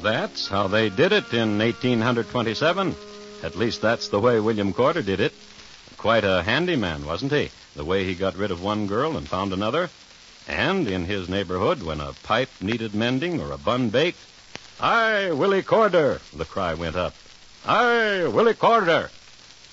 That's how they did it in 1827. At least that's the way William Corder did it. Quite a handy man, wasn't he? The way he got rid of one girl and found another. And in his neighborhood, when a pipe needed mending or a bun baked, "Aye, Willie Corder," the cry went up. "Aye, Willie Corder."